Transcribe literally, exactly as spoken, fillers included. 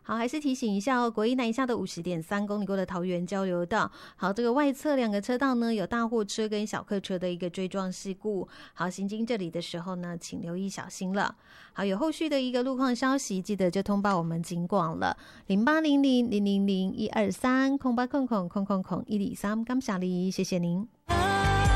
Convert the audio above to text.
好，还是提醒一下哦，国一南下的五十点三公里过的桃园交流道，好，这个外侧两个车道呢有大货车跟小客车的一个追撞事故，好，行经这里的时候呢，请留意小心了。好，有后续的一个路况消息，记得就通报我们警广了，零八零零零零零一二三空八空空空空空一里三，感谢你，谢谢您。